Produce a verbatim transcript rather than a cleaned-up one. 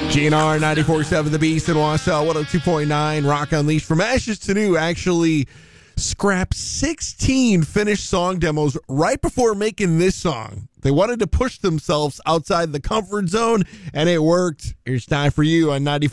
G N R ninety-four point seven The Beast in Wausau, one oh two point nine Rock Unleashed. From Ashes to New actually scrapped sixteen finished song demos right before making this song. They wanted to push themselves outside the comfort zone, and it worked. Here's Time for You on ninety-four.